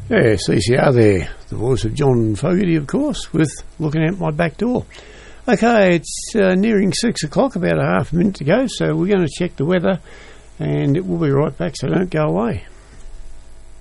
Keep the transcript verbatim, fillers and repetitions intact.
Yeah, C C R there, the voice of John Fogarty, of course, with Looking Out My Back Door. Okay, it's uh, nearing six o'clock, about a half a minute to go, so we're going to check the weather, and it will be right back, so don't go away.